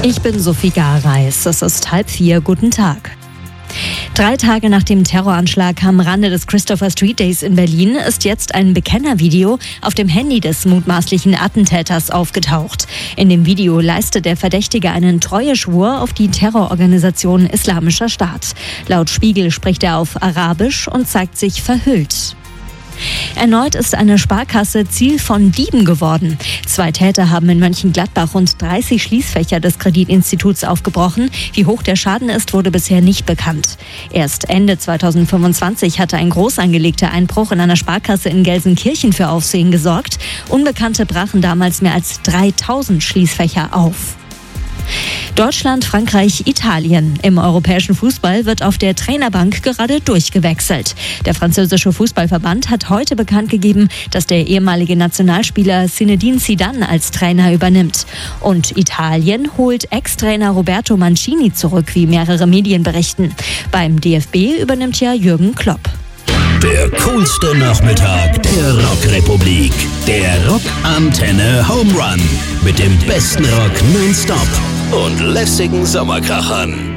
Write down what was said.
Ich bin Sophie Gareis. Es ist 3:30. Guten Tag. 3 Tage nach dem Terroranschlag am Rande des Christopher Street Days in Berlin ist jetzt ein Bekennervideo auf dem Handy des mutmaßlichen Attentäters aufgetaucht. In dem Video leistet der Verdächtige einen Treueschwur auf die Terrororganisation Islamischer Staat. Laut Spiegel spricht er auf Arabisch und zeigt sich verhüllt. Erneut ist eine Sparkasse Ziel von Dieben geworden. 2 Täter haben in Mönchengladbach rund 30 Schließfächer des Kreditinstituts aufgebrochen. Wie hoch der Schaden ist, wurde bisher nicht bekannt. Erst Ende 2025 hatte ein groß angelegter Einbruch in einer Sparkasse in Gelsenkirchen für Aufsehen gesorgt. Unbekannte brachen damals mehr als 3000 Schließfächer auf. Deutschland, Frankreich, Italien. Im europäischen Fußball wird auf der Trainerbank gerade durchgewechselt. Der französische Fußballverband hat heute bekannt gegeben, dass der ehemalige Nationalspieler Zinedine Zidane als Trainer übernimmt. Und Italien holt Ex-Trainer Roberto Mancini zurück, wie mehrere Medien berichten. Beim DFB übernimmt ja Jürgen Klopp. Der coolste Nachmittag der Rockrepublik. Der Rockantenne Home Run. Mit dem besten Rock nonstop und lässigen Sommerkrachern.